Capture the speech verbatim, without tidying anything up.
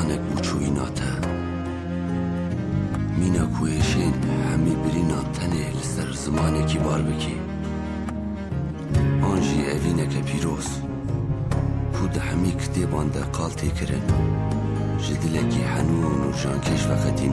دستانک بوچوی ناته مینا کویشین همی برینا تنه لسر زمانه کی بار بکی آنجی اوینه که پیروز کود همی کتیبان ده قالتی کرن جدلکی حنون و جانکش وقتی